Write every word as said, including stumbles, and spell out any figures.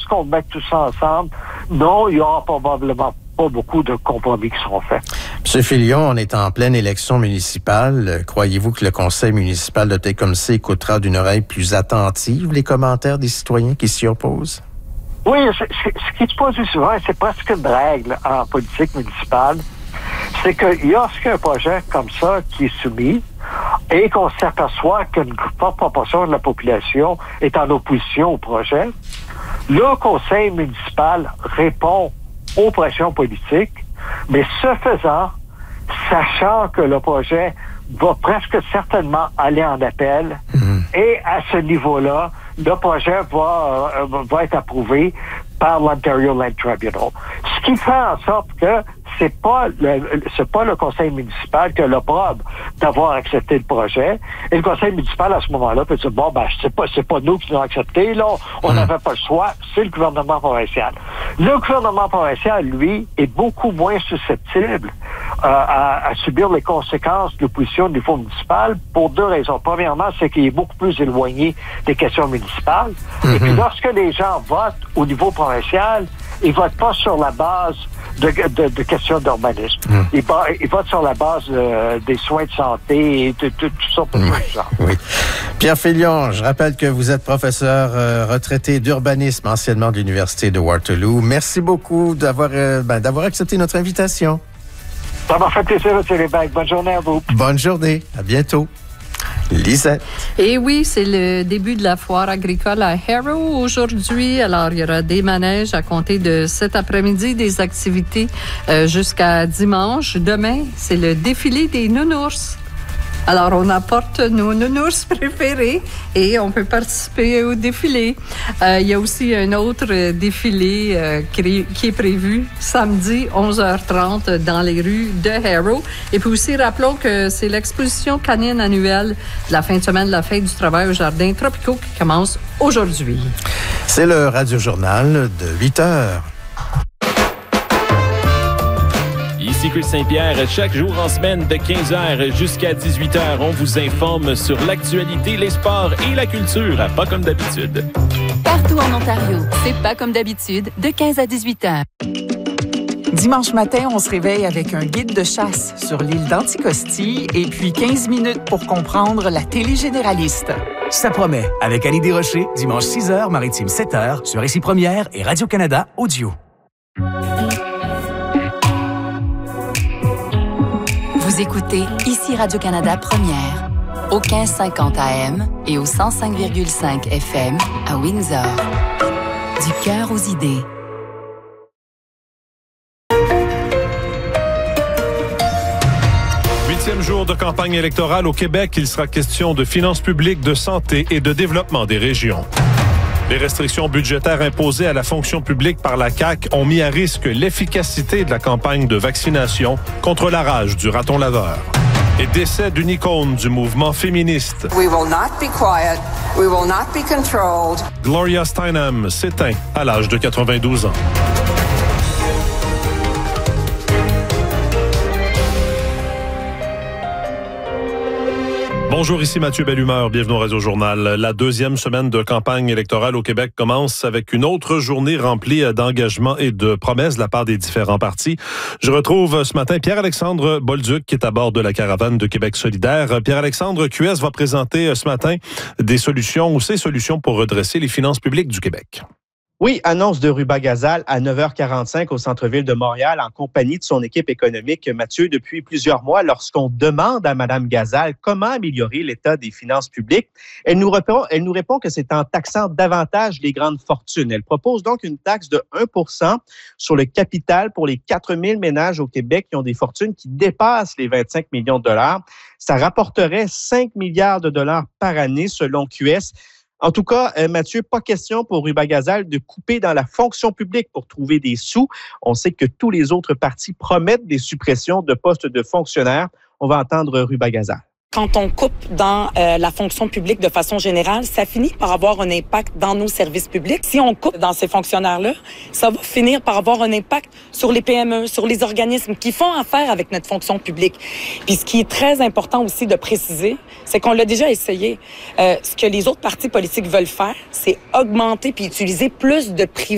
lorsqu'on met tout ça ensemble, non, il y aura probablement pas beaucoup de compromis qui seront faits. M. Filion, on est en pleine élection municipale. Croyez-vous que le conseil municipal de Tecumseh écoutera d'une oreille plus attentive les commentaires des citoyens qui s'y opposent? Oui, c'est, c'est, ce qui se pose souvent, c'est presque une règle en politique municipale, c'est que lorsqu'il y a un projet comme ça qui est soumis et qu'on s'aperçoit qu'une forte proportion de la population est en opposition au projet, le conseil municipal répond aux pressions politiques, mais ce faisant, sachant que le projet va presque certainement aller en appel, mmh. et à ce niveau-là, le projet va, euh, va être approuvé par l'Ontario Land Tribunal. Ce qui fait en sorte que c'est pas le, c'est pas le conseil municipal qui a l'opprobre d'avoir accepté le projet. Et le conseil municipal, à ce moment-là, peut dire, bon, ben, c'est pas, c'est pas nous qui l'avons accepté, là. On n'avait mmh. pas le choix. C'est le gouvernement provincial. Le gouvernement provincial, lui, est beaucoup moins susceptible euh, à, à subir les conséquences de l'opposition au niveau municipal pour deux raisons. Premièrement, c'est qu'il est beaucoup plus éloigné des questions municipales. Mmh. Et puis, lorsque les gens votent au niveau provincial, ils votent pas sur la base de, de, de questions d'urbanisme. Mmh. Ils, ils votent sur la base euh, des soins de santé et de, de, de tout ça. Pour oui. tout ça. Oui. Pierre Filion, je rappelle que vous êtes professeur euh, retraité d'urbanisme, anciennement de l'Université de Waterloo. Merci beaucoup d'avoir, euh, ben, d'avoir accepté notre invitation. Ça m'a fait plaisir, M. Lévesque. Bonne journée à vous. Bonne journée. À bientôt. Lisette. Et oui, c'est le début de la foire agricole à Harrow aujourd'hui. Alors, il y aura des manèges à compter de cet après-midi, des activités euh, jusqu'à dimanche. Demain, c'est le défilé des nounours. Alors, on apporte nos nounours préférés et on peut participer au défilé. Euh, il y a aussi un autre défilé euh, qui, qui est prévu samedi, onze heures trente, dans les rues de Harrow. Et puis aussi, rappelons que c'est l'exposition canine annuelle de la fin de semaine de la Fête du travail au Jardin Tropicaux qui commence aujourd'hui. C'est le Radio-Journal de huit heures. Ici Chris Saint-Pierre, chaque jour en semaine de quinze heures jusqu'à dix-huit heures, on vous informe sur l'actualité, les sports et la culture à Pas comme d'habitude. Partout en Ontario, c'est Pas comme d'habitude de quinze à dix-huit heures. Dimanche matin, on se réveille avec un guide de chasse sur l'île d'Anticosti et puis quinze minutes pour comprendre la télé généraliste. Ça promet, avec Annie Desrochers, dimanche six heures, maritime sept heures, sur Ici Première et Radio-Canada Audio. Vous écoutez Ici Radio-Canada Première, au quinze cinquante A M et au cent cinq virgule cinq F M à Windsor. Du cœur aux idées. Huitième jour de campagne électorale au Québec, il sera question de finances publiques, de santé et de développement des régions. Les restrictions budgétaires imposées à la fonction publique par la C A Q ont mis à risque l'efficacité de la campagne de vaccination contre la rage du raton laveur. Et décès d'une icône du mouvement féministe. We will not be quiet. We will not be controlled. Gloria Steinem s'éteint à l'âge de quatre-vingt-douze ans. Bonjour, ici Mathieu Bellumeur. Bienvenue au Radio-Journal. La deuxième semaine de campagne électorale au Québec commence avec une autre journée remplie d'engagements et de promesses de la part des différents partis. Je retrouve ce matin Pierre-Alexandre Bolduc qui est à bord de la caravane de Québec solidaire. Pierre-Alexandre, Q S va présenter ce matin des solutions ou ses solutions pour redresser les finances publiques du Québec. Oui, annonce de Ruba Gazal à neuf heures quarante-cinq au centre-ville de Montréal en compagnie de son équipe économique. Mathieu, depuis plusieurs mois, lorsqu'on demande à Mme Gazal comment améliorer l'état des finances publiques, elle nous répond, elle nous répond que c'est en taxant davantage les grandes fortunes. Elle propose donc une taxe de un pour cent sur le capital pour les quatre mille ménages au Québec qui ont des fortunes qui dépassent les vingt-cinq millions de dollars. Ça rapporterait cinq milliards de dollars par année selon Q S. En tout cas, euh, Mathieu, pas question pour Ruba Gazal de couper dans la fonction publique pour trouver des sous. On sait que tous les autres partis promettent des suppressions de postes de fonctionnaires. On va entendre Ruba Gazal. Quand on coupe dans euh, la fonction publique de façon générale, ça finit par avoir un impact dans nos services publics. Si on coupe dans ces fonctionnaires-là, ça va finir par avoir un impact sur les P M E, sur les organismes qui font affaire avec notre fonction publique. Puis ce qui est très important aussi de préciser, c'est qu'on l'a déjà essayé. Euh, ce que les autres partis politiques veulent faire, c'est augmenter puis utiliser plus de privés